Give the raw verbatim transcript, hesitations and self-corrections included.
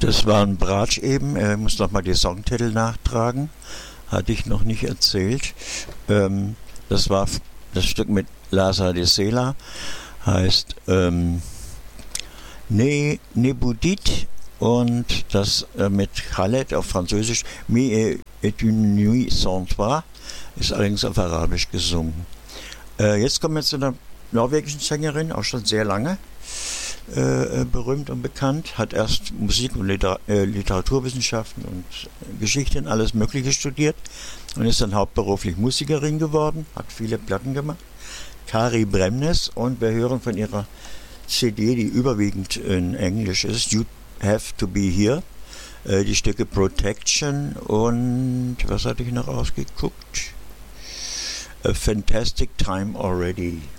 Das war ein Bratsch eben. Er muss noch mal die Songtitel nachtragen. Hatte ich noch nicht erzählt. Ähm, das war das Stück mit Lazar de Sela. Heißt ähm, Ne, Ne Boudit. Und das äh, mit Khaled auf Französisch. Mi et une nuit sans toi. Ist allerdings auf Arabisch gesungen. Äh, jetzt kommen wir zu einer norwegischen Sängerin, auch schon sehr lange äh, berühmt und bekannt. Hat erst Musik- und Liter- äh, Literaturwissenschaften und Geschichte und alles Mögliche studiert und ist dann hauptberuflich Musikerin geworden, hat viele Platten gemacht. Kari Bremnes, und wir hören von ihrer C D, die überwiegend in Englisch ist, You Have to Be Here, äh, die Stücke Protection und was hatte ich noch ausgeguckt? A Fantastic Time Already.